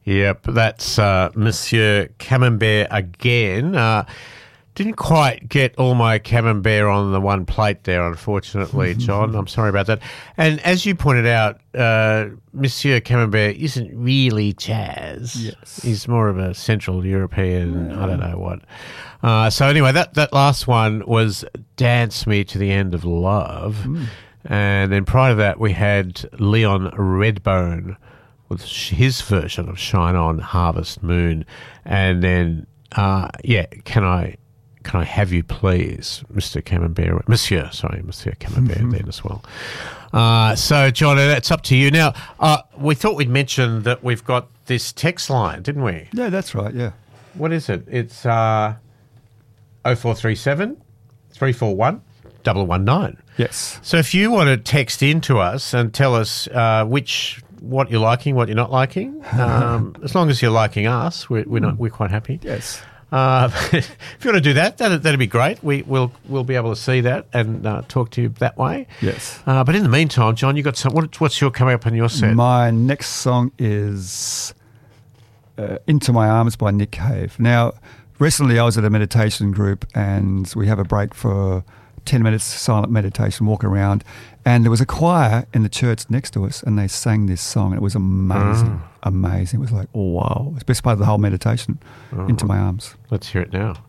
Yep, that's Monsieur Camembert again. Didn't quite get all my camembert on the one plate there, unfortunately, John. I'm sorry about that. And as you pointed out, Monsieur Camembert isn't really jazz. Yes. He's more of a Central European, I don't know what. So anyway, that last one was Dance Me to the End of Love. And then prior to that, we had Leon Redbone with his version of Shine On, Harvest Moon. And then, Can I Have You Please, Monsieur Camembert then as well. So, John, it's up to you. Now, we thought we'd mention that we've got this text line, didn't we? Yeah, that's right, yeah. What is it? It's 0437 341 119. Yes. So if you want to text in to us and tell us what you're liking, what you're not liking, as long as you're liking us, we're quite happy. Yes. If you want to do that'd be great. We'll be able to see that and talk to you that way. Yes. But in the meantime, John, you got some. What's your coming up on your set? My next song is Into My Arms by Nick Cave. Now, recently I was at a meditation group and we have a break for 10 minutes silent meditation, walk around, and there was a choir in the church next to us and they sang this song and it was amazing. Amazing. It was like, oh, wow. It's the best part of the whole meditation, Into My Arms. Let's hear it now.